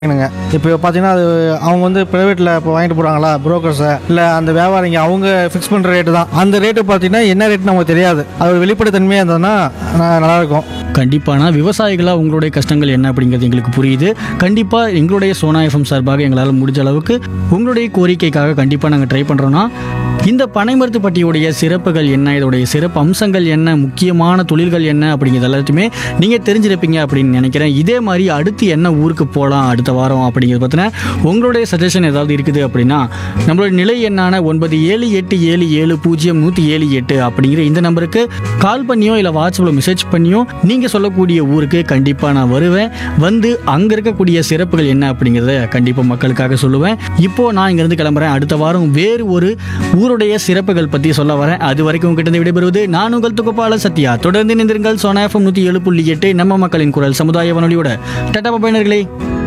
ங்க. இப்போ பார்த்தீங்கன்னா, அது அவங்க வந்து பிரைவேட்ல இப்போ வாங்கிட்டு போறாங்களா, புரோக்கர்ஸ இல்ல அந்த வியாபாரிங்க அவங்க ஃபிக்ஸ் பண்ற ரேட்டு தான். அந்த ரேட்டு பார்த்தீங்கன்னா, என்ன ரேட்னு நமக்கு தெரியாது. அது ஒரு வெளிப்படைத்தன்மையா இருந்ததுன்னா நல்லாயிருக்கும். கண்டிப்பானா விவசாயிகளா உங்களுடைய கஷ்டங்கள் என்ன அப்படிங்கிறது எங்களுக்கு புரியுது. கண்டிப்பா எங்களுடைய சோனா எஃப்எம் சார்பாக எங்களால் முடிஞ்ச அளவுக்கு உங்களுடைய கோரிக்கைக்காக கண்டிப்பா நாங்கள் ட்ரை பண்றோம்னா, இந்த பனைமரத்துப்பட்டியுடைய சிறப்புகள் என்ன, இதோடைய சிறப்பு அம்சங்கள் என்ன, முக்கியமான தொழில்கள் என்ன அப்படிங்கிறது எல்லாத்தையுமே நீங்க தெரிஞ்சிருப்பீங்க அப்படின்னு நினைக்கிறேன். இதே மாதிரி அடுத்து என்ன ஊருக்கு போகலாம் அடுத்த வாரம் அப்படிங்கிறது பத்தின உங்களுடைய சஜஷன் ஏதாவது இருக்குது அப்படின்னா நம்மளோட நிலை எண்ணான 9787700178 அப்படிங்கிற இந்த நம்பருக்கு கால் பண்ணியோ இல்லை வாட்ஸ்அப்பில் மெசேஜ் பண்ணியோ நீங்க சொல்லக்கூடிய ஊருக்கு கண்டிப்பா நான் வருவேன். வந்து அங்க இருக்கக்கூடிய சிறப்புகள் என்ன அப்படிங்கிறத கண்டிப்பா மக்களுக்காக சொல்லுவேன். இப்போ நான் இங்கிருந்து கிளம்புறேன். அடுத்த வாரம் வேறு ஒரு ஊருடைய சிறப்புகள் பத்தி சொல்ல வரேன். அது வரைக்கும் உங்ககிட்ட விடைபெறுவது நான் உங்கள் துகப்பாளர் சத்யா. தொடர்ந்து இணைந்திருங்கள் சோனா எஃப்எம் 107.8 நம்ம மக்களின் குரல் சமுதாய வானொலியோட. டாடா பயனர்களே.